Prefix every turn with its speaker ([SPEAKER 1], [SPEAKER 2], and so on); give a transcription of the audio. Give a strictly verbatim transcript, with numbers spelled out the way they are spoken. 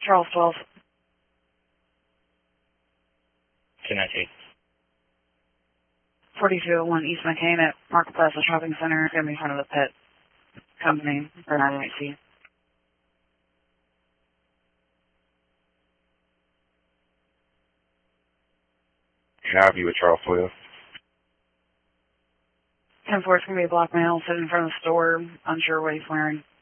[SPEAKER 1] Charles twelve.
[SPEAKER 2] ten nineteen.
[SPEAKER 1] forty-two oh one East McCain at Market Plaza Shopping Center. It's going to be in front of the pet company, or I might see.
[SPEAKER 3] Can I have you with Charles twelve?
[SPEAKER 1] ten four, it's going to be a black male sitting in front of the store, unsure what he's wearing.